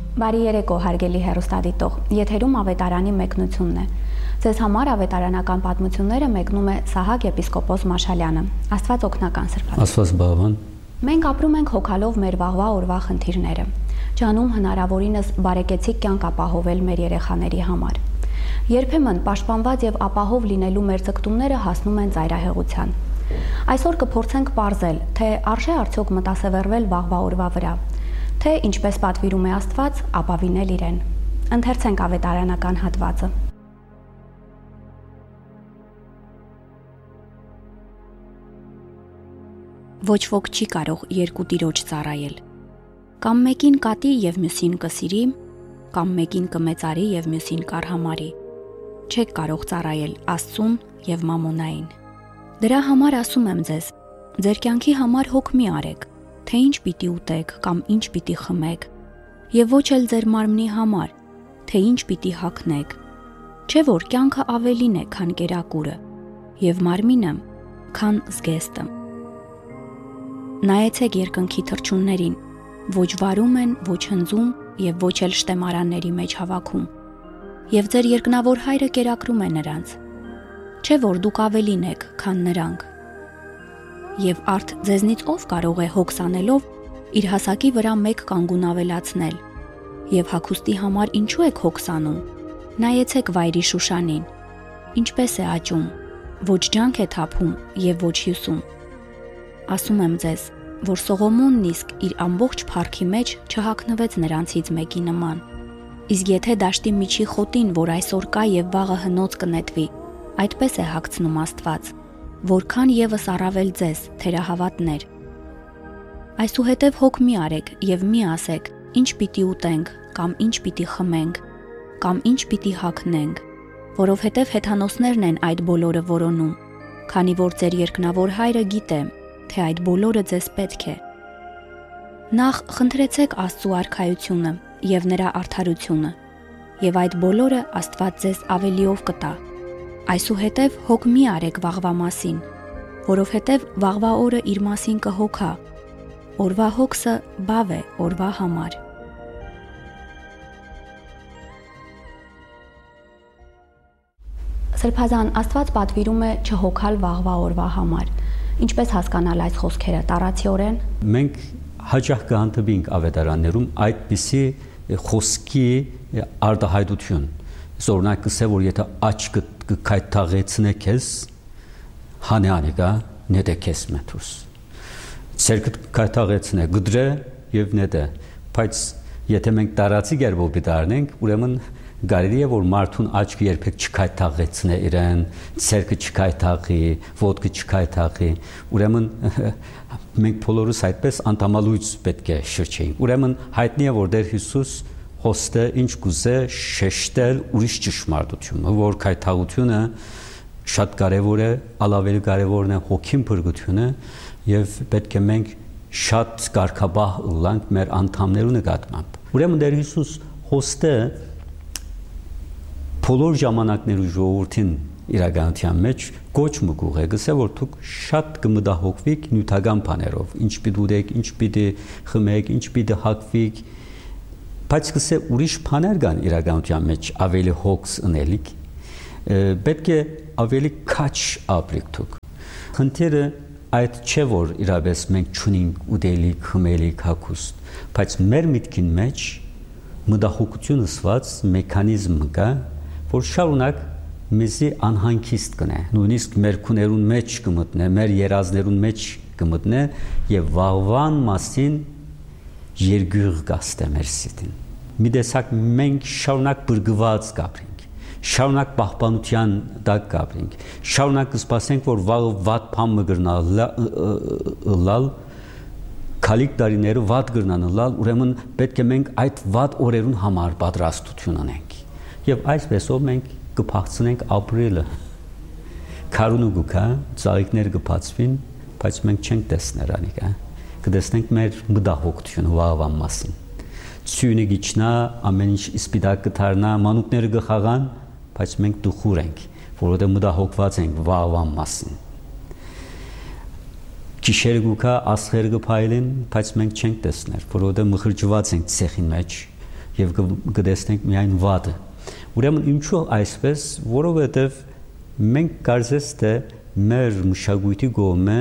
Բարի երեկո, հարգելի հեռուստադիտող, եթերում ավետարանի մեկնությունն է։ Ձեզ համար ավետարանական պատմությունները մեկնում է Սահակ եպիսկոպոս Մաշալյանը։ Աստված օգնական սրբազան։ Աստված բավան։ Մենք ապրում ենք հոգալով մեր վաղվա օրվա խնդիրները։ Ջանում հնարավորինս բարեկեցիկ կյանք ապահովել մեր երեխաների համար։ Երբեմն պաշտպանված եւ ապահով լինելու մեր ձգտումները հասնում են ծայրահեղության։ Այսօր կփորձենք պարզել, թե արժե արդյոք մտասևեռվել վաղվա օրվա վրա, թե ինչպես պատվիրում է Աստված, ապավինել իրեն։ Ընթերցենք ավետարանական հատվածը։ Ոչ ոք չի կարող երկու տիրոջ ծառայել։ Կամ մեկին կատի եւ մյուսին կսիրի, կամ մեկին կմեծարի եւ մյուսին կարհամարի։ Չեք կարող ծառայել Աստծուն եւ մամոնային։ Դրա համար ասում եմ ձեզ, ձեր կյանքի համար հոգ մի արեք, թե ինչ պիտի ուտեք կամ ինչ պիտի խմեք, եւ ոչ էլ ձեր մարմնի համար, թե ինչ պիտի հագնեք։ Չէ՞ որ կյանքը ավելին է, քան կերակուրը, եւ մարմինը, քան զգեստը։ Նայեցեք երկնքի թռչուններին, ոչ վարում են, ոչ հնձում եւ ոչ էլ շտեմարանների մեջ հավաքում, եւ ձեր երկնավոր Հայրը կերակրում է նրանց։ Չէ՞ որ դուք ավելին եք, քան նրանք։ Եվ արդ ձեզնից ով կարող է հոգս անելով իր հասակի վրա մեկ կանգուն ավելացնել։ Եվ հագուստի համար ինչու եք հոգս անում։ Նայեցեք վայրի Շուշանին, ինչպես է աճում, ոչ ջանք է թափում եւ ոչ հյուսում։ Ասում եմ ձեզ, որ Սողոմոնն իսկ իր ամբողջ փառքի մեջ չհագնվեց նրանցից մեկի նման։ Իսկ եթե դաշտի միջի խոտին, որ այսօր կա եւ վաղը հնոց կնետվի, այդպես է հագցնում Աստված, որքան եւս առավել ձեզ, թերահավատներ։ Այսուհետև հոգ մի արեք եւ մի ասեք, ինչ պիտի ուտենք, կամ ինչ պիտի խմենք, կամ ինչ պիտի հագնենք, որովհետև հեթանոսներն են այդ բոլորը որոնում, քանի որ ձեր երկնավոր Հայրը գիտե, թե այդ բոլորը ձեզ պետք է։ Նախ խնդրեցեք Աստծու արքայությունը եւ նրա արդարությունը, եւ այդ բոլորը Աստված ձեզ ավելիով կտա։ Այսուհետև հոգ մի արեք վաղվա մասին, որովհետև վաղվա օրը իր մասին կհոգա, օրվա հոգսը բավ է օրվա համար։ Սրբազան, Աստված պատվիրում է չհոգալ վաղվա օրվա համար։ Ինչպես հասկանալ այս խոսքերը տառացիորեն։ Մենք հաճախ կհանդիպենք ավետարաններում այդպիսի խոսքի արտահայտություն։ Օրինակ ասեմ, որ եթե աչքը կքայթաղեցնե քեզ, հանեանիկա նետեքես մեթուս։ Ցերկը քայթաղեցնե գդրե եւ նետե։ Բայց եթե մենք տարածի գերբով դառնենք, ուրեմն գարելի է որ մարդուն աչքը երբեք չքայթաղեցնե իրեն, ցերկը չքայթաղի, ոտքը չքայթաղի։ Ուրեմն մենք բոլորս այդպես անտամալույց պետք է շրջեինք։ Ուրեմն հայտնի է որ Տեր Հիսուս խոստը ինչ կուզե շեշտել ուրիշ ճշմարտությունը, որ քայթաղությունը շատ կարևոր է, ավելի կարևորն է հոգին փրկությունը եւ պետք է մենք շատ կարգաբահ լինենք մեր անդամներու նկատմամբ։ Ուրեմն Տեր Հիսուս խոստը բոլոր ժամանակներու ժողովրդին իրականության մեջ կոչ մգուղ է, գսե որ դուք շատ կմտահոգվիք նյութական բաներով, ինչ պիտի ուտեք, ինչ պիտի խմեք, ինչ պիտի հագվիք, բայց գսե ուրիշ բաներ կան իրականության մեջ ավելի հոգս ունելիք, պետք է ավելի քաչ ապրեք դուք։ Խնդիրը այդ չէ որ իրապես մենք չունենք ուտելիք, խմելիք, հագուստ, բայց մեր միտքին մեջ մտահոգություն ըսված մեխանիզմ կա, որ շարունակ մեզի անհանգիստ կնե, նույնիսկ մեր քուներուն մեջ կմտնե, մեր երազներուն մեջ կմտնե եւ վաղվան մասին երգյուղ կաստե մեր սիտին։ Մի տեսակ մենք շարունակ բրգված կապրենք, շարունակ պահպանության տակ կապրենք, շարունակ կսպասենք, որ վաղը վատ բան մգրնալ, քալիք տարիները վատ գրնանալ, ուրեմն պետք է մենք այդ վատ օրերուն համար պատրաստություն անենք։ Եվ այսպեսով մենք կփախցնենք ապրելը։ Քարունը գուքա, ծաղիկներ կբացվին, բայց մենք չենք տեսներ անիկա։ Կտեսնենք մեր մտահոգությունը վաղվան մասին։ Ցյունը գիչնա, ամեն ինչ իսպիտակ կդառնա, մանուկները կխաղան, բայց մենք դուխուր ենք, որովհետև մտահոգված ենք վաղվան մասին։ Գիշերը գուքա, աստղերը կփայլեն, բայց մենք չենք տեսներ, որովհետև մխրճված ենք ցեխի մեջ, եւ կտեսնենք միայն վատը։ Ուրեմն ինչու այսպես, որովհետեւ մենք կարծես թե մեր մշակույթի կողմը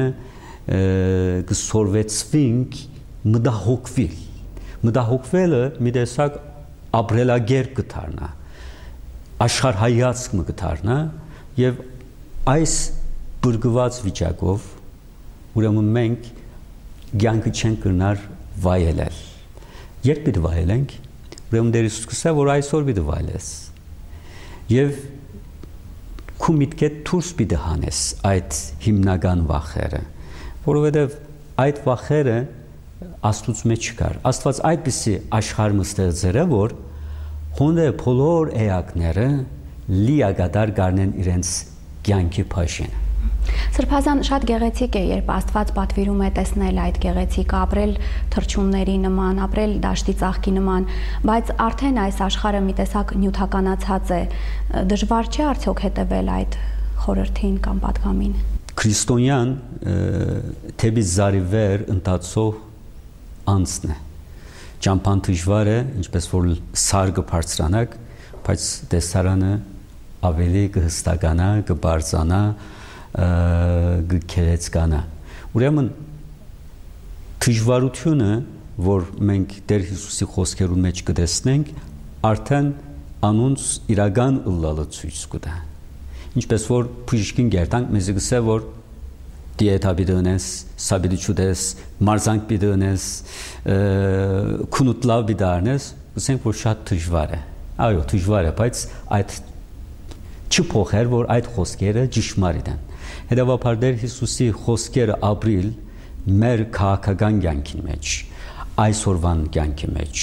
կսորվեցվենք մտահոգվել։ Մտահոգվելը մի տեսակ ապրելագեր կդառնա, աշխարհայացք կդառնա եւ այս բրգված վիճակով ուրեմն մենք կյանքը չենք կրնար վայելել։ Երբ պիտի վայելենք, ուրեմն Տեր Հիսուս կսա, որ այսօր պիտի վայելես։ Եվ քու միտքեդ դուրս պիտի հանես այդ հիմնական վախերը, որովհետև այդ վախերը Աստծուց մեջ չկար։ Աստված այդպիսի աշխարհ ստեղծել է, որ հոնդե բոլոր էակները լիակատար գարնեն իրենց կյանքի փաշինը։ Սրբազան շատ գեղեցիկ է, երբ Աստված պատվիրում է տեսնել այդ գեղեցիկը, ապրել թռչունների նման, ապրել դաշտի ծաղկի նման, բայց արդեն այս աշխարհը մի տեսակ նյութականացած է, դժվար չէ արդյոք հետևել այդ խորհրդին կամ պատգամին։ Քրիստոնյան թեպի զարիվեր ընթացող անձն է։ Ճամփան դժվար է, ինչպես որ սարգը բարձրանակ, բայց տեսարանը ավելի կհստականա, կբարձրանա, գքերեցկանա։ Ուրեմն դժվարությունը, որ մենք Տեր Հիսուսի խոսքերու մեջ կտեսնենք, արդեն անոնց իրական ըլլալը ցույց կտա։ Ինչպես որ բժիշկին գերտանք մեզ գսե որ դիետա բիդոնես, սաբիդուչուդես, մարզանք բիդոնես, քունուտլավ բիդարնես, ասենք որ շատ դժվար է։ Այո, դժվար է, բայց այդ չփոխեր, որ այդ խոսքերը ճշմարիտ են։ Հետևաբար Տեր Հիսուսի խոսքերը ապրիլ մեր քաղաքական կյանքի մեջ, այսօրվան կյանքի մեջ,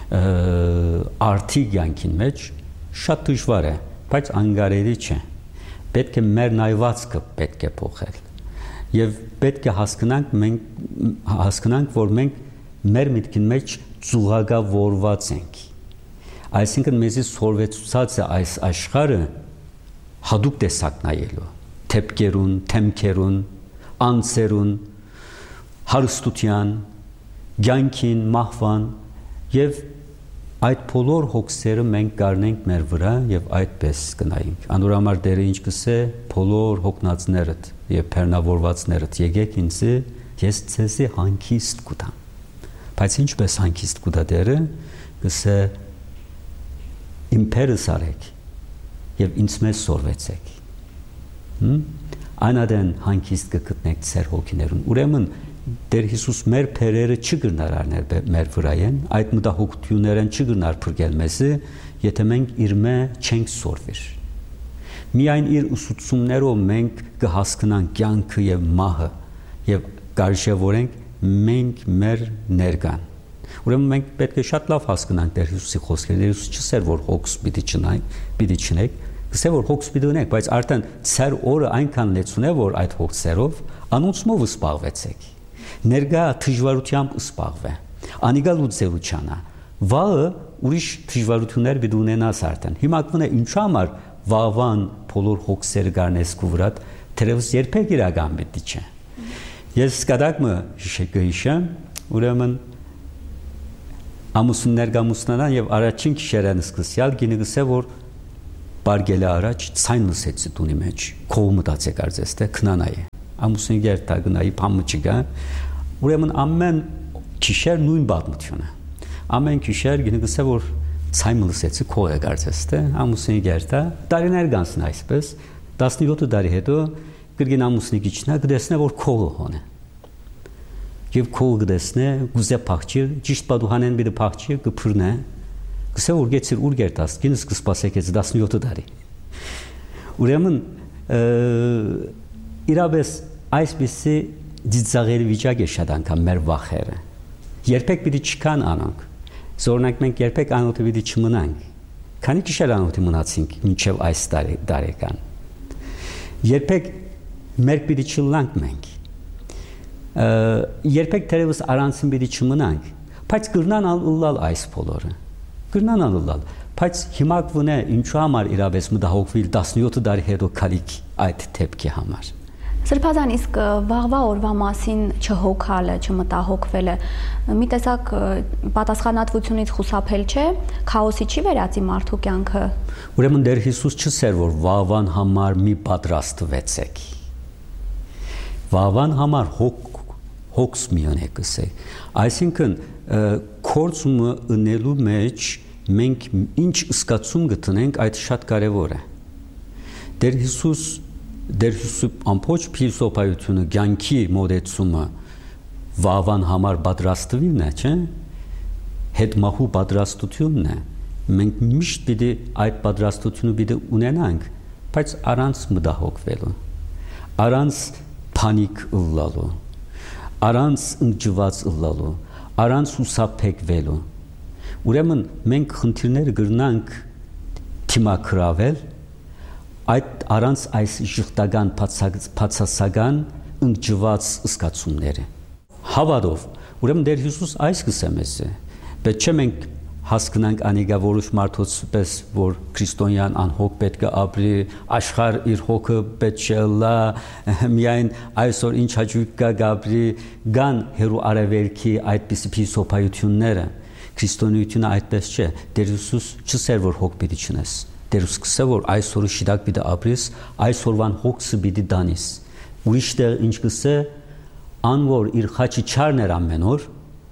արդի կյանքի մեջ շատ դժվար է, բայց անկարելի չէ։ Պետք է մեր նայվածքը պետք է փոխել։ Եվ պետք է հասկանանք, որ մենք մեր միտքին մեջ ծուղակավորված ենք։ Այսինքն մեզի սորվեցուցած է այս աշխարհը հadoop տեսակ նայելու, թեփքերուն, թեմքերուն, անձերուն, հարստության, կյանքին, մահվան եւ այդ բոլոր հոգսերը մենք կառնենք մեր վրա եւ այդպես կնայենք։ Անորամար Տերը ինչ կսե, բոլոր հոգնածներդ եւ բեռնավորվածներդ եկեք ինձ, ես ցեզի հանգիստ կտամ։ Բայց ինչպես հանգիստ կտա Տերը, կսե իմ փերս արեք եւ ինձ մեզ սորվեցեք։ Անադեն հանգիստ կգտնեք ձեր հոգիներուն։ Ուրեմն Տեր Հիսուս մեր փերերը չգնար առնել մեր վրայեն, այդ մտահոգություններն չգնար փրկել մեզ, եթե մենք իր մե չենք սորվիր։ Միայն իր ուսուցումներով մենք կհասկանանք կյանքը եւ մահը եւ կարժևորենք մենք մեր ներկան։ Ուրեմն մենք պետք է շատ լավ հասկանանք Տեր Հիսուսի խոսքերը։ Տեր Հիսուս չսեր որ հոգս պիտի չնեք, գսե որ հոգս պիտի ունեք, բայց արդեն ծեր օրը այնքան լեցուն է, որ այդ հոգսերով անոնցմով սպաղվեցեք։ Ներգա դժվարությամբ սպաղվե։ Անիգա լուծելուչանա։ Վաղը ուրիշ դժվարություններ պիտի ունենաս արդեն։ Հիմա կմնա ինչ համար վաղվան բոլոր հոգսերը գարնես քու վրա, թերևս երբեք իրական պիտի չէ։ Ես սկադակը հիշեմ, ուրեմն ամուսիններ գամուսնանան եւ առաջին քիշերան սկսյալ գինը գսե որ բարգելը առաջ ցայն լսեցի տունի մեջ քով մտածեք արծես թե քնանայ ամուսին գերտա գնայի փամուճիգա ուրեմն ամեն քիշեր նույն բադմությունը ամեն քիշեր գինը գսե որ ցայն լսեցի քով է արծես թե ամուսին գերտա տարիներ գանցն այսպես 17 տարի հետո գրգին ամուսնի գիչնա գտեսնե որ քողը հոնե եւ քող գտեսնե գուզե փախչի ճիշտ բադուհանեն բիդը փախչի կփրնե գսե որ գեցիր ուր գերտաս գինս կսպասեք ես 17 տարի ուրեմն իրավես այսպիսի դիծաղերի վիճակ է շատ անգամ մեր վախերը երբեք պիտի չկան անոնք զորնակ մենք երբեք անոթի պիտի չմնանք քանի քիշեր անոթի մնացինք մինչև այս տարեկան երբեք մեր պիտի չլանք մենք երբեք թերևս առանցին պիտի չմնանք բայց կրնան ալլալ այս բոլորը կրնան ալլալ բայց հիմա կվնե ինչու համար իրավես մտահոգվել 17 տարի հետո քալիք այդ թեփքի համար Սրբազան, իսկ վաղվա օրվա մասին չհոգալը, չմտահոգվելը մի տեսակ պատասխանատվությունից խուսափել չէ, քաոսի չի վերածի մարդու կյանքը։ Ուրեմն Տեր Հիսուս չսեր որ վաղվան համար մի պատրաստվեցեք։ Վաղվան համար հոգս միան եկսեք։ Այսինքն կորցումը ընելու մեջ մենք ինչ սկացում գտնենք, այդ շատ կարևոր է։ Տեր Հիսուսի ամբողջ փիլիսոփայությունը, կյանքի մոդեցումը վաղվան համար պատրաստվելն է, չէ՞։ Հետմահու պատրաստությունն է։ Մենք միշտ պիտի այդ պատրաստությունը պիտի ունենանք, բայց առանց մտահոգվելու, առանց փանիկ ըլլալու, առանց ընկճված ըլլալու, առանց հուսափեկվելու։ Ուրեմն մենք խնդիրները գրնանք թիմակրավել այդ առանց այս ժխտական բացասական ընկճված զգացումները։ Հավատով, ուրեմն Տեր Հիսուս այս կսեմես է, բայց չէ մենք հասկանանք անիգա որոշ մարդոց պես որ քրիստոնյան անհոգ պետք է ապրի, աշխարհ իր հոգը պետք չէ լա, միայն այսօր ինչ հաճույք կա գաբրի, գան հերու արևելքի այդպես փիլիսոփայությունները, քրիստոնեությունը այդպես չէ, Տեր Հիսուս չսեր որ հոգ պիտի չնես, Տեր Հիսուս կսե որ այսօրը շիդակ պիտի ապրես, այսօրվան հոգսը պիտի դանիս, ուրիշ տեղ ինչ կսե, անոր իր խաչի չարներ ամեն օր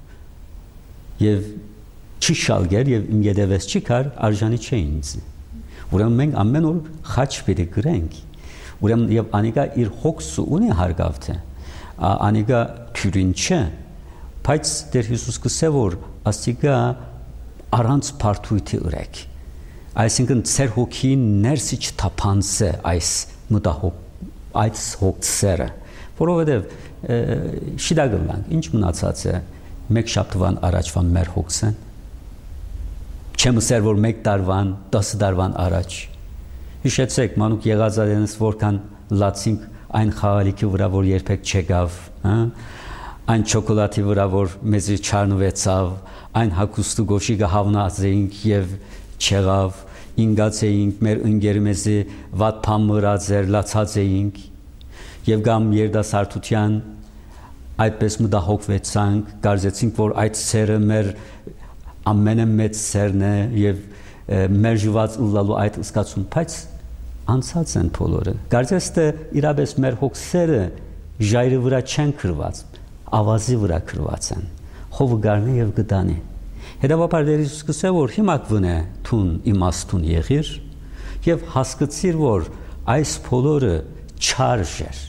եւ չի շալգեր եւ իմ յետևես չի կար արժանի չէ ինձ։ Ուրեմն մենք ամեն օր խաչ պիտի գրենք։ Ուրեմն եւ անիկա իր հոգսը ունի հարգավթե։ Անիկա թյուրին չէ, բայց Տեր Հիսուս կսե որ ասիկա առանց բարդույթի ուրեք։ Այսինքն ծեր հոգին ներսի չթափանցե այս մտահոգ այս հոգսերը, որովհետեւ շիդագլանք ինչ մնացած է մեկ շաբթվան առաջվա մեր հոգսեն չեմ ասեր որ 1 տարվան 10 տարվան առաջ հիշեցեք մանուկ եղածարենս որքան լացինք այն խաղալիքի վրա որ երբեք չեկավ այն շոկոլադի վրա որ մեզի չառնվեցավ այն հագուստու գոշիկը հավնած էինք եւ չեղավ ինգած էինք մեր ընկերը մեզի վատ բան մրածեր լացած էինք եւ գամ երդասարտության այդպես մտահոգվեցանք, կարծեցինք, որ այդ սերը մեր ամենամեծ սերն է եւ մեր ժված ուլալու այդ զգացում, բայց անցած են բոլորը։ Կարծես թե իրապես մեր հոգսերը ժայռի վրա չեն քրված, ավազի վրա քրված են։ Հովը գարնի եւ գտանի։ Հետևաբար Տեր Հիսուս կսե որ հիմա կվնե թուն իմաստուն եղիր եւ հասկացիր որ այս բոլորը չարժ էր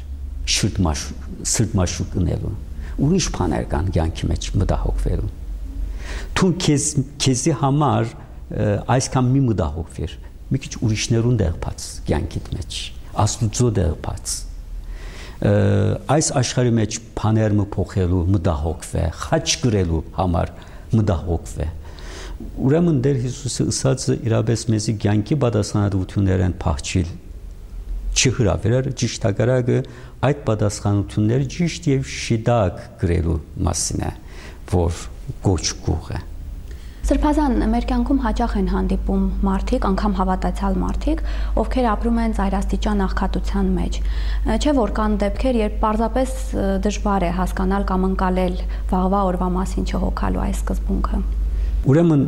սրտմաշուկ ունելու ուրիշ բաներ կան կյանքի մեջ մտահոգվելու թուն քեզի համար այսքան մի մտահոգվիր մի քիչ ուրիշներուն դեղբաց կյանքիդ մեջ աստուծո դեղբաց այս աշխարհի մեջ բաներ մփոխելու մտահոգվե խաչ գրելու համար մտահոգվե ուրեմն Տեր Հիսուսը ըսածը իրապես մեզի կյանքի պատասխանատվություններ են փախչիլ չհրավեր ճիշտակարակը այդ պատասխանությունները ճիշտ եւ շիդակ գրելու մասին է որ գոչ գուղ է Սրբազան մեր կյանքում հաճախ են հանդիպում մարդիկ, անգամ հավատացյալ մարդիկ, ովքեր ապրում են ծայրաստիճան աղքատության մեջ։ Չէ որ կան դեպքեր, երբ պարզապես դժվար է հասկանալ կամ ընկալել վաղվա օրվա մասին չհոգալու այս սկզբունքը։ Ուրեմն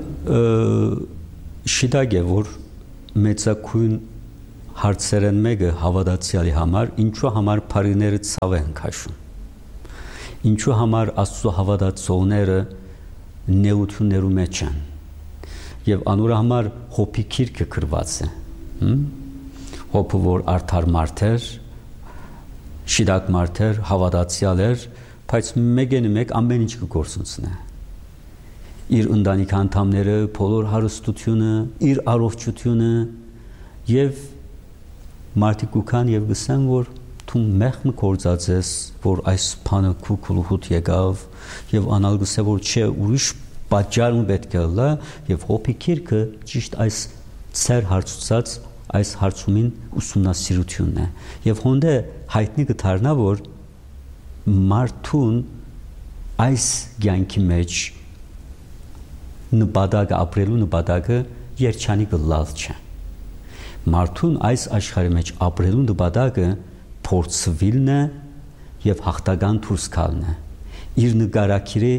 շիդակ է որ մեծակույն հարցերեն մեկը հավատացյալի համար ինչու համար բարիները ցավ են քաշում ինչու համար Աստծո հավատացողները նեություններու մեջ են եւ անոր համար հոբի քիրքը գրված է հոբը որ արդար մարդեր շիդակ մարդեր հավատացյալ էր բայց մեկ ամեն ինչ կգործունցնե իր ընտանիքի անդամները բոլոր հարստությունը իր առողջությունը եւ մարդիկ կան եւ գսեն որ դու մեղմ կործած ես որ այս բանը քուքուլուհուտ եկավ եւ անալ գսե որ չէ ուրիշ պատճառ պետք է լա եւ հոբի քիրքը ճիշտ այս ծեր հարցուցած այս հարցումին ուսումնասիրությունն է եւ հոնդե հայտնի կդառնա որ մարդուն այս կյանքի մեջ նպատակը ապրելու նպատակը երջանիկ լավ չէ մարդուն այս աշխարհի մեջ ապրելու նպատակը փորձվիլն է եւ հաղթական դուրս գալն է։ Իր նկարակիրի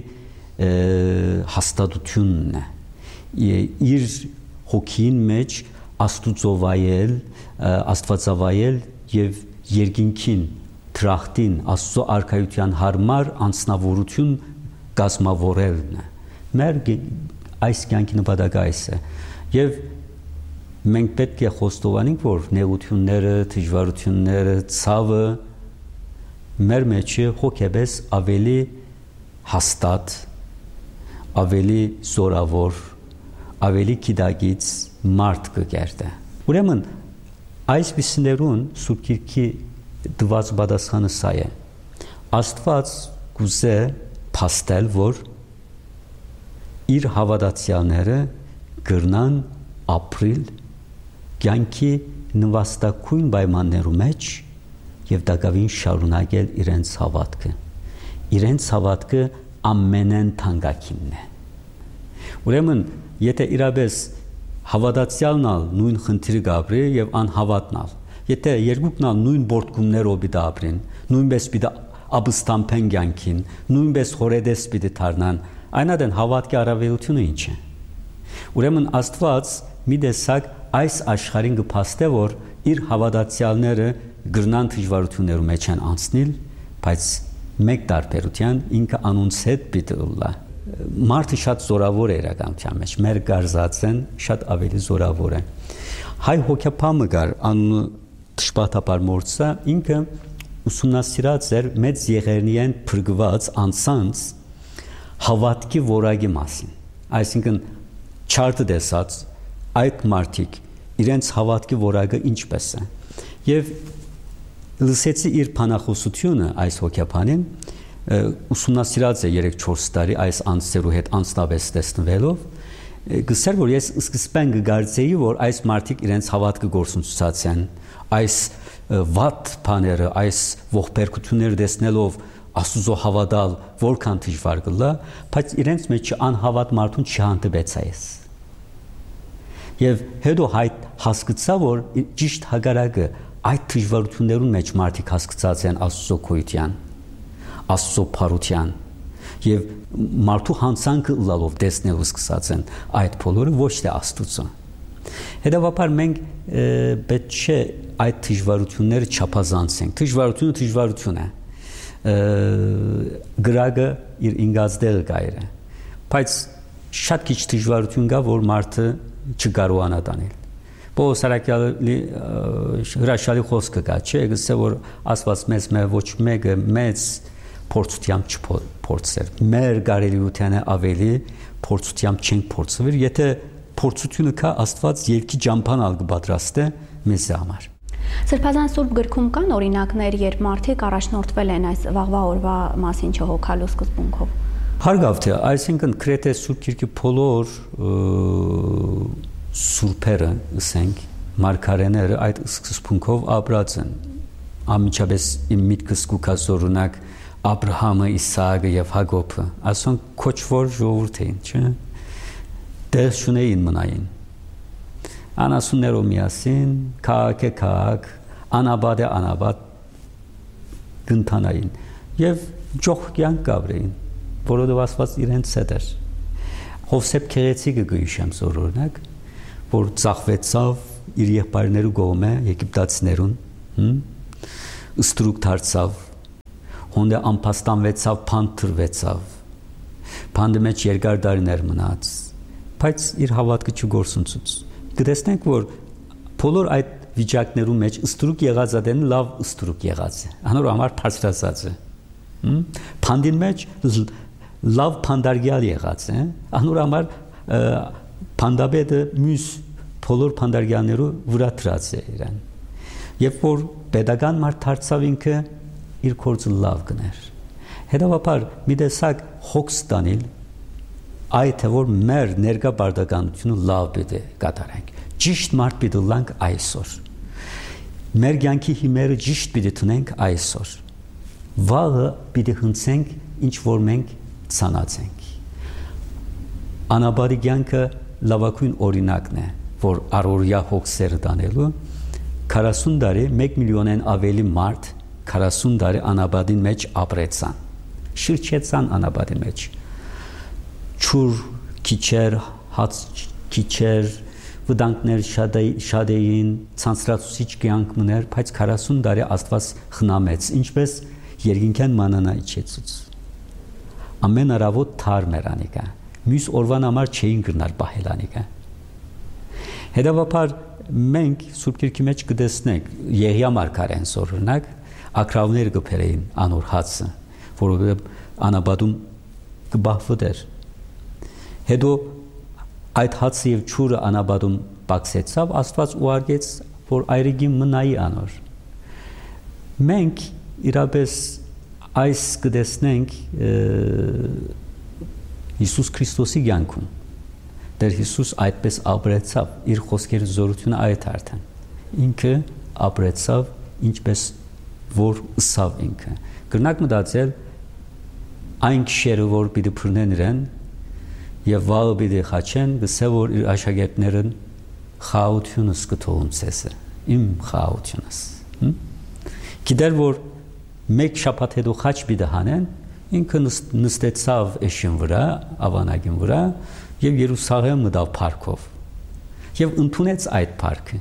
հաստատությունն է։ Իր հոգին մեջ աստուծովայել, աստվածավայել եւ երկինքին դրախտին Աստծո արքայության հարմար անձնավորություն կազմավորելն է։ Մեր այս կյանքի նպատակը այս է։ Եվ մենք պետք է խոստովանենք, որ նեղությունները, դժվարությունները, ցավը մեր մեջ հոգեպես ավելի հաստատ, ավելի զորավոր, ավելի գիտակից մարդ կգերտե։ Ուրեմն այս բիսներուն Սուրբ Գիրքի դված պատասխանը սա է։ Աստված գուզե փաստել, որ իր հավատացյալները կրնան ապրիլ կյանքի նվաստակույն պայմաններու մեջ եւ դակավին շարունակել իրենց հավատքը։ Իրենց հավատքը ամենեն թանկագինն է։ Ուրեմն, եթե իրապես հավատացյալն ալ նույն խնդիրը գաբրի եւ անհավատն, եթե երկուքն ալ նույն բորտկումներով պիտի ապրին, նույնպես պիտի ապստամբեն կյանքին, նույնպես հորեդես պիտի դառնան, այնադեն հավատքի առավելությունը ինչ է։ Ուրեմն Աստված մի տեսակ այս աշխարհին կփաստե, որ իր հավատացյալները գրնան դժվարություններու մեջ են անցնել, բայց մեկ տարբերության ինքը անոնց հետ պիտի ուլա։ Մարդը շատ զորավոր է իրականության մեջ, մեր գարզածեն շատ ավելի զորավոր է։ Հայ հոգեբամը կար անունը Տշպատապար Մորցա, ինքը ուսումնասիրած էր մեծ եղերնիեն փրկված անձանց հավատքի որակի մասին։ Այսինքն չարտը տեսած այդ մարդիկ իրենց հավատքի որակը ինչպես է։ Եվ լսեցի իր բանախոսությունը այս հոգեբանին, ուսումնասիրած է 3-4 տարի այս անձերու հետ անձնապես տեսնվելով, գսեր որ ես սկզբեն կգարձեի, որ այս մարդիկ իրենց հավատքը գործունեացած են, այս վատ բաները, այս ողբերգությունները տեսնելով Աստծո հավատալ որքան դժվար կլա, բայց իրենց մեջ անհավատ մարդուն չհանդիպեցա ես։ Եվ հետո հասկացա, որ ճիշտ հակառակը այդ դժվարություններուն մեջ մարդիկ հասկացած են Աստծո գոյության, Աստծո փառության եւ մարդու հանցանքը լալով տեսնելու սկսած են այդ բոլորը ոչ թե Աստծո։ Հետևաբար մենք պետք չէ այդ դժվարությունները չափազանցենք։ Դժվարությունը դժվարություն է։ Գրագը իր ինգազդել գայր է։ Բայց շատ քիչ դժվարություն կա, որ մարդը չկարողանա տանել։ Պողոս Արաքյալի հրաշալի խոսքը կա, չէ՞, գսե որ Աստված մեզ ոչ մեկը մեծ փորձությամբ չփորձեր։ Մեր կարելիությանը ավելի փորձությամբ չենք փորձվիր, եթե փորձությունը կա, Աստված երկի ճամփան ալ կպատրաստե մեզ համար։ Սրբազան Սուրբ գրքում կան օրինակներ, երբ մարդիկ առաջնորդվել են այս վաղվա օրվա մասին չհոգալու սկզբունքով։ Հարգավ թե, այսինքն գրեթե Սուրբ Գիրքի բոլոր սուրբերը, ասենք, մարգարեները այդ սկզբունքով ապրած են։ Անմիջապես իմ միտքս կուքած օրինակ Աբրահամը, Իսահակը եւ Հակոբը, ասոնք քոչվոր ժողովուրդ էին, չէ՞։ Դեր շունեին մնային։ Անասուններով միասին, քաղաք, անաբադ գնթանային եւ ջող կյանք կաբրեին, որովհետեւ Աստված իրենց հետ էր։ Հովսեփ Քեղեցիկը գույշեմ օրինակ, որ ծախվեցավ իր եղբայրներու կողմէ եգիպտացիներուն, ստրուկ դարձավ, հոնդե անփաստանվեցավ, փանտրվեցավ, փանդի մեջ երկար տարիներ մնաց, բայց իր հավատքը չգործունցուց։ Գտեսնենք, որ բոլոր այդ վիճակներու մեջ ստրուկ եղած ադեն լավ ստրուկ եղած է, անոր համար բարձրացած է։ Փանդին մեջ լավ փանդարգյալ եղած է, անոր համար փանդաբեդը մյուս բոլոր փանդարգյալներու վրա դրած է իրեն։ Երբ որ pedagogan մարդ դարձավ ինքը իր գործը լավ գներ։ Հետևաբար մի տեսակ հոգս տանել այդ է որ մեր ներկա բարդականությունը լավ պիտի կատարենք։ Ճիշտ մարդ պիտի լանք այսօր։ Մեր կյանքի հիմերը ճիշտ պիտի տնենք այսօր։ Վաղը պիտի հնցենք ինչ որ մենք ցանացենք։ Անաբարի կյանքը լավագույն օրինակն է, որ առօրյա հոգսերը տանելու 40 տարի 1 միլիոնեն ավելի մարդ 40 տարի անաբադին մեջ ապրեցան։ Շրջեցան անաբադի մեջ։ Չուր քիչեր, հաց քիչեր, վտանգներ շատ էին, ցանցրացուցիչ կյանք մներ, բայց 40 տարի Աստված խնամեց, ինչպես երկինքան մանանա իջեցուց։ Ամեն առավոտ թարմ էր անիկա։ Մյուս օրվան համար չէին գնալ պահել անիկա։ Հետևաբար մենք Սուրբ Գիրքի մեջ կտեսնենք Եղիա մարգարեն օրինակ ակրավներ կբերեին անոր հացը, որովհետև անաբադում կբահվեր։ Հետո այդ հացը եւ ջուրը անաբադում բացեցավ, Աստված ուղարկեց, որ այրիգին մնայի անոր։ Մենք իրապես այս կտեսնենք Հիսուս Քրիստոսի կյանքում։ Դեր Հիսուս այդպես ապրեցավ, իր խոսքերի զորությունը այդ արդեն։ Ինքը ապրեցավ ինչպես որ ըսավ ինքը։ Կրնակ մտածել այն քիշերը, որ պիտի բռնեն իրեն եւ վաղը պիտի խաչեն, գսե որ իր աշակերտներն խաղաղությունս կթողում ցեսը, իմ խաղաղությունս։ Գիտեր որ մեկ շաբաթ հետո խաչ պիտի հանեն, ինքը նստեցավ էշին վրա, ավանագին վրա եւ Երուսաղեմ մտավ парքով եւ ընդունեց այդ парքը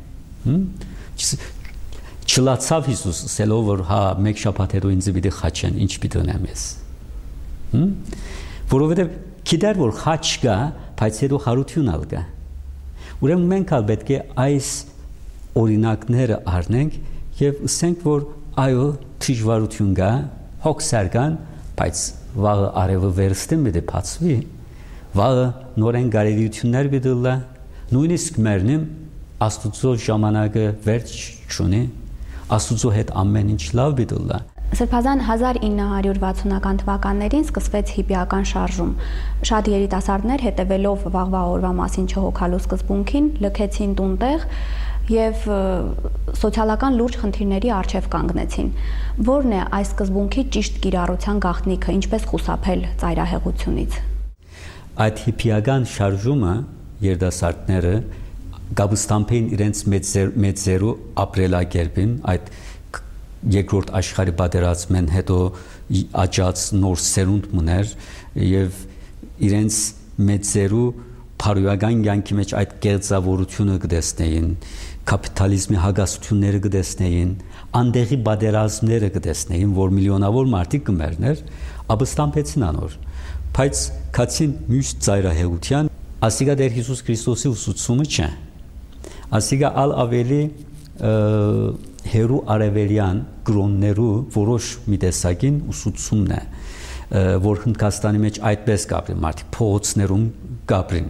չլացավ Հիսուս ասելով որ հա մեկ շաբաթ հետո ինձ պիտի խաչեն ինչ պիտի ունեմ ես որովհետեւ գիտեր որ խաչ կա բայց հետո հարություն ալ կա ուրեմն մենք ալ պետք է այս օրինակները առնենք եւ ասենք որ այո դժվարություն կա հոգսեր կան բայց վաղը արևը վերստին պիտի բացվի վաղը նորեն գարելիություններ գտելա նույնիսկ մերնիմ Աստուծո ժամանակը վերջ չունի Աստուծո հետ ամեն ինչ լավ գտելա Սրբազան 1960-ական թվականներին սկսվեց հիպիական շարժում շատ երիտասարդներ հետևելով վաղվա օրվա մասին չհոգալու սկզբունքին լքեցին տունտեղ եւ սոցիալական լուրջ խնդիրների առջև կանգնեցին որն է այս սկզբունքի ճիշտ կիրառության գաղտնիքը ինչպես խուսափել ծայրահեղությունից Այդ հիպիական շարժումը երիտասարդները գաբստամփին իրենց մեծերու ապրելակերպին այդ երկրորդ աշխարհի պատերազմեն հետո աճած նոր սերունդ մներ եւ իրենց մեծերու փարուական կյանքի մեջ այդ կեղծավորությունը կտեսնեին կապիտալիզմի հագասությունները կտեսնեին անդեղի պատերազմները կտեսնեին որ միլիոնավոր մարդիկ կմերներ ապստամփեցին անոր բայց քացին մյուս ծայրահեղության ասիգա դեր Հիսուս Քրիստոսի ուսուցումը չէ ասիգա ալ ավելի հերու արևելյան գրոններու որոշ մի տեսակին ուսուցումն է որ Հնդկաստանի մեջ այդպես կապրին մարդիկ փողոցներում կապրին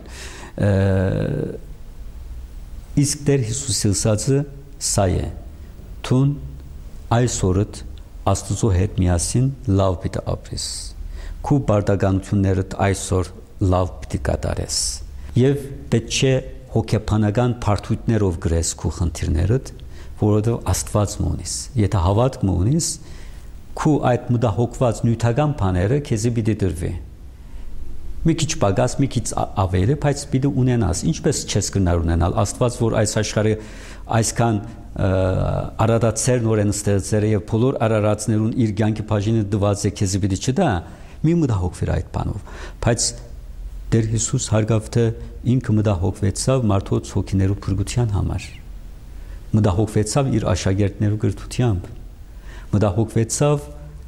իսկ դեր Հիսուսի ուսածը սա է թուն այսօրդ Աստծո հետ միասին լավ պիտի ապրես քու բարդականություններդ այսօր լավ պիտի կատարես եւ պետք չէ հոգեբանական բարդություններով գրես քու խնդիրներդ որովհետեւ Աստված մունիս եթե հավատք մունիս քու այդ մտահոգված նյութական բաները քեզի պիտի դրվի մի քիչ պակաս մի քիչ ավելի բայց պիտի ունենաս ինչպես չես գնար ունենալ Աստված որ այս աշխարհը այսքան արարածներ նորեն ստեղծել եւ բոլոր արարածներուն իր կյանքի բաժինը դված է քեզի պիտի չդա մի մտահոգվիր այդ բանով բայց Դեր Հիսուս հարգավթե ինքը մտահոգվեցավ մարդոց հոգիներու փրկության համար մտահոգվեցավ իր աշակերտներու գրթությամբ մտահոգվեցավ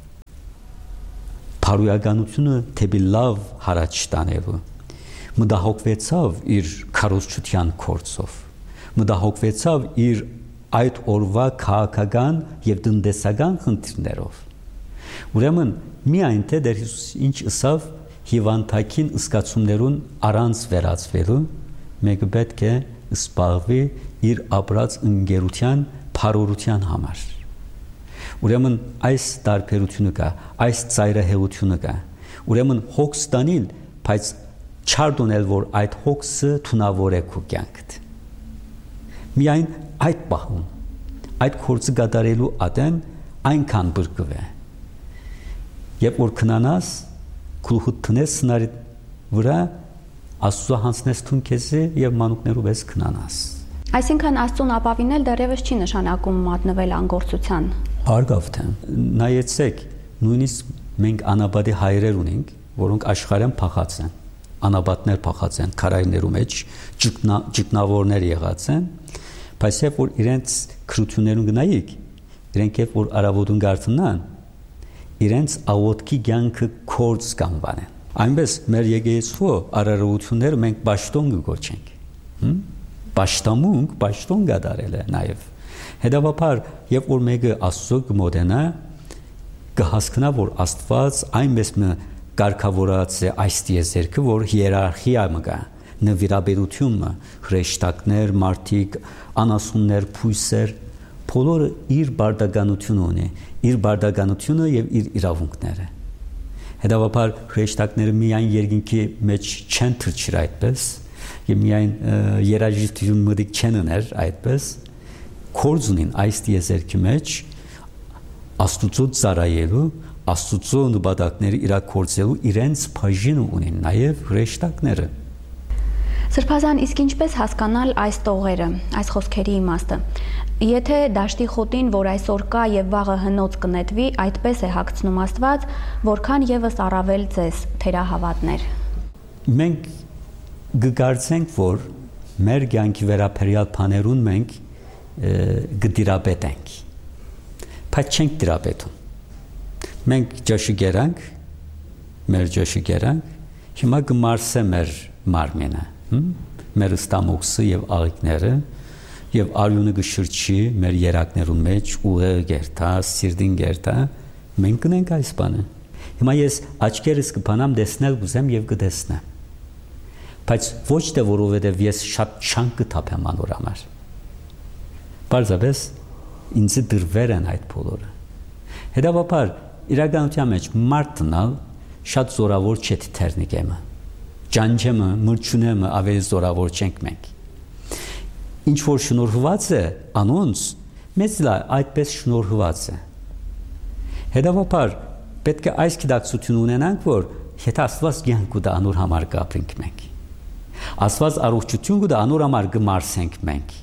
փարուականությունը թեպի լավ հարաճ տանելու մտահոգվեցավ իր քարոզչության կորցով մտահոգվեցավ իր այդ օրվա քաղաքական եւ տնտեսական խնդիրներով ուրեմն միայն թե Դեր Հիսուս ինչ ասավ հիվանդակին ըսկացումներուն առանց վերածվելու մեկը պետք է սպառվի իր ապրած ընկերության փարորության համար ուրեմն այս տարբերությունը կա այս ծայրահեղությունը կա ուրեմն հոգս տանիլ բայց չարդոնել որ այդ հոգսը թունավոր է քո կյանքդ միայն այդ պահում այդ կորցը գդարելու ատեն այնքան բրկվե երբ որ քնանաս քուլխուտ տնես սնարի վրա Աստծո հանցնես թուն քեզի եւ մանուկներով ես քնանաս Այսինքն Աստծուն ապավինել դեռևս չի նշանակում մատնվել անգործության Արգավթեմ նայեցեք նույնիսկ մենք անաբադի հայրեր ունենք, որոնք աշխարհեն փախած են, անաբատներ փախած են, քարայրներու մեջ ճգնավորներ եղած են, բայց երբ որ իրենց քրություններուն գնայիք, իրենք երբ որ արավոտուն գարտնան, իրենց աղոտքի կյանքը կորց կանվանեն։ Այնպես մեր եկեղեցու արարողությունները մենք պաշտոն կգոչենք։ Պաշտամունք, պաշտոն գդարել է նաև։ Հետևաբար, երբ որ մեկը Աստծո կմոտենա, կհասկանա, որ Աստված այնպես կարգավորած է այս տիեզերքը, որ հիերարխիա մգա, նվիրաբերությունը, հրեշտակներ, մարդիկ, անասուններ, փույսեր, բոլորը իր բարդականությունը ունի, իր բարդականությունը եւ իր իրավունքները։ Հետևաբար հրեշտակները միայն երկինքի մեջ չեն թրջիր այդպես, եւ միայն երաժշտություն մտիկ չեն ուներ այդպես, կորձ ունին այս տիեզերքի մեջ Աստուծո ծառայելու, Աստուծո նպատակները իրագործելու իրենց բաժինը ունին նաև հրեշտակները։ Սրբազան, իսկ ինչպես հասկանալ այս տողերը, այս խոսքերի իմաստը։ Եթե դաշտի խոտին, որ այսօր կա եւ վաղը հնոց կնետվի, այդպես է հագցնում Աստված, որքան եւս առավել ձեզ, թերահավատներ։ Մենք գկարծենք, որ մեր կյանքի վերաբերյալ բաներուն մենք գդիրաբետենք, բայց չենք դիրաբետում։ Մենք ջաշի գերանք, մեր ջաշի գերանք, հիմա կմարսե մեր մարմինը, մեր ստամոքսը եւ աղիքները, եւ արյունը կշրջի մեր երակներուն մեջ, ուղեղը գերտա, սիրտին գերտա, մենք կնենք այս բանը։ Հիմա ես աչքերս կփանամ տեսնել գուզեմ եւ կտեսնեմ։ Բայց ոչ թե որովհետեւ ես շատ չանկ կթափեմ անոր համար։ Պարզապես ինձ դրվեր են այդ բոլորը։ Հետևաբար իրականության մեջ մարդնալ շատ զորավոր չէ թերնիկեմը։ Ջանջեմը, մրջունեմը ավելի զորավոր չենք մենք։ Ինչ որ շնորհված է անոնց, մեծ լա այդպես շնորհված է։ Հետևաբար պետք է այս գիտակցություն ունենանք, որ եթե Աստված կյանք կտա անոր համար կապրենք մենք։ Աստված առողջություն կտա անոր համար կմարսենք մենք։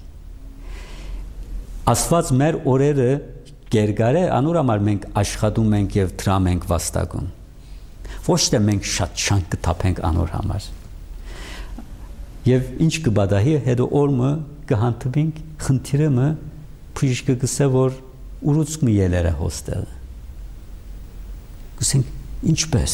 Աստված մեր օրերը գերգարե անոր համար մենք աշխատում ենք եւ դրամ ենք վաստակում։ Ոչ թե մենք շատ շանկ կթափենք անոր համար։ Եվ ինչ կբադահի հետո օրը կհանդիպենք խնդիրը բժիշկը գսե որ ուռուցք մի ելերը հոստել։ Գսենք ինչպես։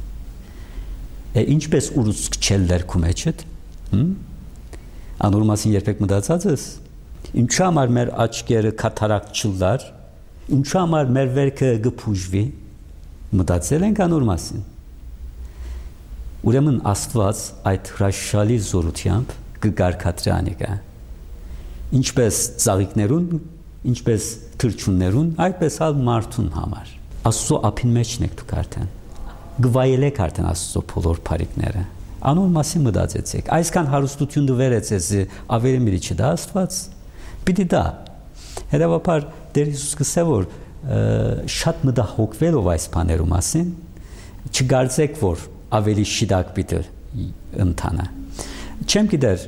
Ինչպես ուռուցք չել լերքում էջդ։ Անոր մասին երբեք մտածած ես։ Ինչու համար մեր աչքերը կատարակ չլար, ինչու համար մեր վերքը գփուժվի, մտածել ենք անոր մասին։ Ուրեմն Աստված այդ հրաշալի զորությամբ կգարկադրի անիկա։ Ինչպես ծաղիկներուն, ինչպես թրջուններուն, այդպես ալ մարդուն համար։ Աստծո ափին մեջն եք դուք արդեն։ Գվայելեք արդեն Աստծո բոլոր բարիքները։ Անոր մասին մտածեցեք։ Այսքան հարստություն դվերեց ես ավելի մի չդա Աստված։ Պիտի դա։ Հետևաբար Տեր Հիսուս գսե որ շատ մտահոգվելով այս բաներու մասին, չգարձեք որ ավելի շիդակ պիտի ընթանա։ Չեմ գիտեր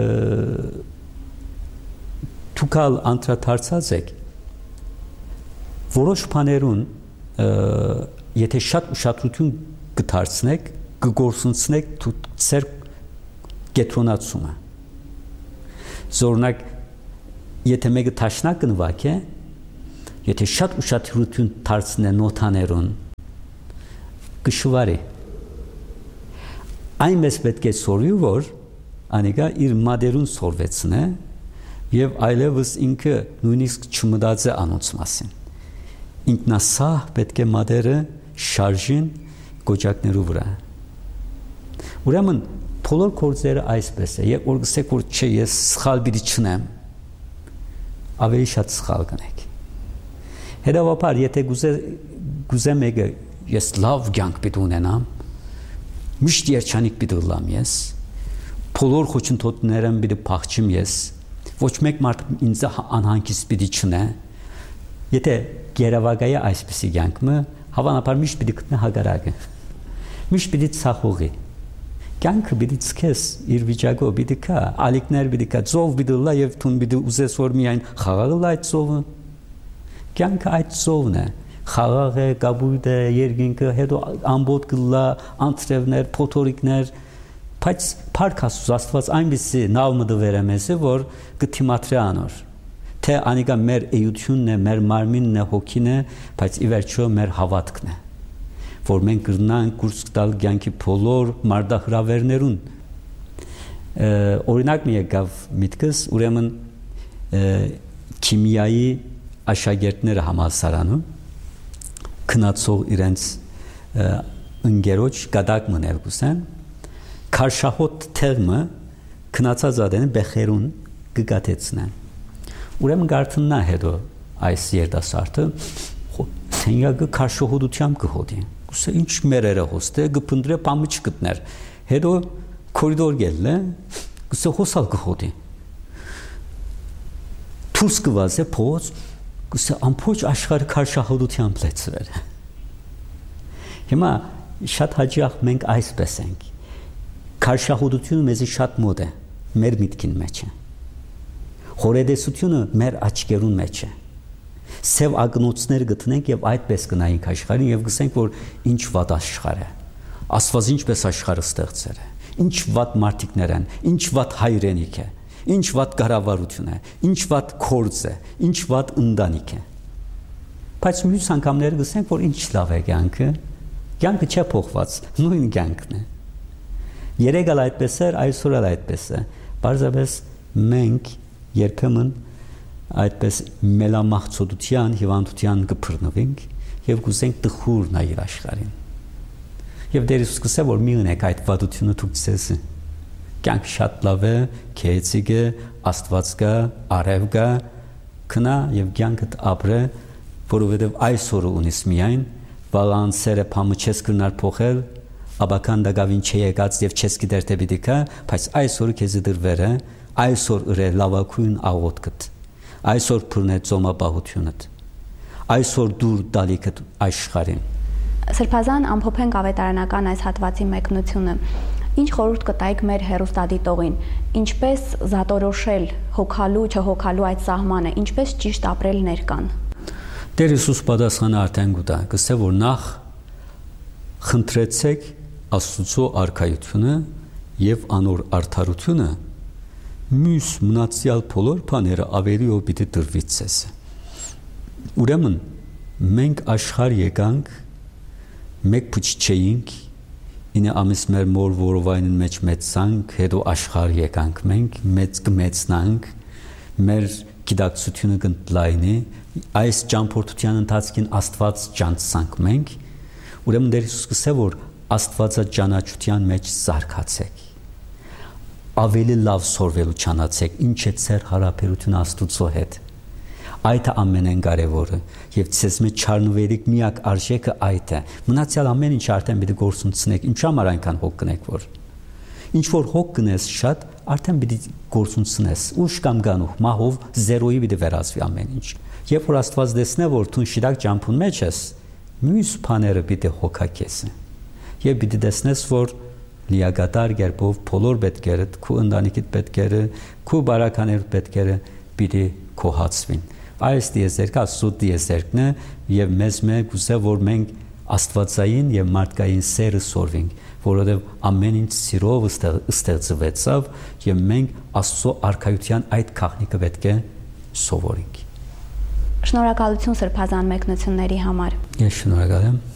դուքալ անդրադարձած եք որոշ բաներուն եթե շատ ուշադրություն կդարձնեք, կգործունցնեք ձեր կետրոնացումը։ Զորնակ եթե մեկը տաշնակ նվակ է, եթե շատ ուշադրություն դարձնե նոթաներուն, կշվարի։ Այնպես պետք է սորվի, որ անիկա իր մադերուն սորվեցնե եւ այլևս ինքը նույնիսկ չմտածի անոնց մասին։ Ինքնասահ պետք է մադերը շարժին գոճակներու վրա։ Ուրեմն բոլոր գործերը այսպես է, երբ որ գսեք որ չէ ես սխալ բիդի չնեմ, ավելի շատ սխալ կնեք։ Հետևաբար եթե գուզե մեկը ես լավ կյանք պիտի ունենամ, միշտ երջանիկ պիտի լամ ես, բոլոր խոչընդոտներն պիտի փախչեմ ես, ոչ մեկ մարդ ինձ անհանգիստ պիտի չնե, եթե գերավագայա այսպիսի կյանքը, հավանաբար միշտ պիտի գտնե հագարակը, միշտ պիտի ցախողի, կյանքը պիտի ցկես իր վիճակով պիտի կա, ալիքներ պիտի կա, ծով պիտի լա եւ թուն պիտի ուզես որ միայն խաղաղ լա այդ ծովը, Կյանքը այդ ծովն է, խաղաղ է, գաբույտ է, երկինքը, հետո ամբողջ գլա, անտրևներ, փոթորիկներ, բայց Փառք Աստծո Աստված այնպեսի նավ մտվեր է մեզ, որ կթիմատրի անոր, թե անիկա մեր էությունն է, մեր մարմինն է, հոգին է, բայց ի վերջո մեր հավատքն է, որ մենք կրնանք կուրս տալ կյանքի բոլոր մարդահրավերներուն։ Օրինակ մի եկավ միտքս, ուրեմն քիմիայի աշակերտները համալսարանում քնացող իրենց ընկերոջ գդակ մնել գուսեն քարշահոտ թեղմը քնացած ադեն բեխերուն գգաթեցնեն ուրեմն գարտնա հետո այս երդասարտը սենյակը քարշահոտությամբ կհոտի գուսե ինչ մերերը հոստե գփնդրե պամը չգտներ հետո կորիդոր գելը գուսե հոսալ կհոտի թուրս կվազե փոց գուսե ամբողջ աշխարհը քարշահոտությամբ լեցվել հիմա շատ հաճախ մենք այսպես ենք քարշահոտությունը մեզի շատ մոտ է մեր միտքին մեջ է խորեդեսությունը մեր աչքերուն մեջ է սև ակնոցներ գտնենք եւ այդպես կնայենք աշխարհին եւ գսենք որ ինչ վատ աշխարհ է Աստված ինչպես աշխարհը ստեղծել է ինչ վատ մարդիկներ են ինչ վատ հայրենիք է ինչ վատ կառավարություն է ինչ վատ կորձ է ինչ վատ ընտանիք է բայց մյուս անգամները գսենք որ ինչ լավ է կյանքը չէ փոխված նույն կյանքն է երեք էլ այդպես էր այսօր էլ այդպես է բարձրապես մենք երբեմն այդպես մելամաղձոտության հիվանդության կփռնվենք եւ գուզենք տխուր նայել աշխարհին եւ դեր Հիսուս կսե որ մի ունեք այդ վատությունը դուք ցես կյանք շատ լավ է քեծիկ է Աստված կա արև կա քնա եւ կյանքդ ապրե որովհետեւ այսօր ունես միայն բալանսերը փամը չես կրնար փոխել աբական դակավին չեկած եւ չես գիտեր թե պիտի կա բայց այսօր քեզ դրվեր է այսօր ըրե լավակույն աղոթքդ այսօր փռնե ծոմապահությունդ այսօր դուր դալիքդ աշխարհին Սրբազան ամփոփենք ավետարանական այս հատվածի մեկնությունը Ինչ խորհուրդ կտայիք մեր հերոստատիտողին, ինչպես զատորոշել հոգալու, չհոգալու այդ սահմանը, ինչպես ճիշտ ապրել ներկան։ Տեր Հիսուս պատասխանը արդեն գուտա, կսե որ նախ խնդրեցեք Աստծո արքայությունը եւ անոր արդարությունը, մյուս մնացյալ բոլոր բաները ավելիով պիտի տրվի ցես։ Ուրեմն մենք աշխարհ եկանք, մեկ փուչ չէինք Ինը ամիս մեր մոր որովայնին մեջ մեծանք, հետո աշխարհ եկանք մենք, մեծ կմեծնանք, մեր գիտակցությունը կընդլայնի, այս ճամփորդության ընթացքին Աստված ճանցանք մենք, ուրեմն Տեր Հիսուս կսե որ Աստվածաճանաչության մեջ զարգացեք, ավելի լավ սորվելու ճանաչեք, ինչ է ձեր հարաբերությունը Աստծո հետ, այդ է ամենեն կարևորը եւ ցեզ մեջ չառնվելիք միակ արժեքը այդ է մնացյալ ամեն ինչ արդեն պիտի գործունեցնեք ինչ համար այնքան հոգ կնեք որ ինչ որ հոգ կնես շատ արդեն պիտի գործունեցնես ուշ կամ գանուխ մահով զերոյի պիտի վերածվի ամեն ինչ երբ որ Աստված տեսնե որ դու շիրակ ճամփուն մեջ ես մյուս բաները պիտի հոգակես եւ պիտի տեսնես որ լիակատար կերպով բոլոր պետքերդ քու ընտանիքիդ պետքերը քու բարականերդ պետքերը պիտի կոհացվին Այս դիեզերքը Աստծո դիեզերքն է եւ մեզ գուցե որ մենք Աստվածային եւ մարդկային սերը սորվենք, որովհետեւ ամեն ինչ սիրով ստեղծվեցավ եւ մենք Աստծո արքայության այդ քաղաքնիկը պետք է սովորենք։ Շնորհակալություն սրբազան մեկնությունների համար։ Ես շնորհակալ եմ։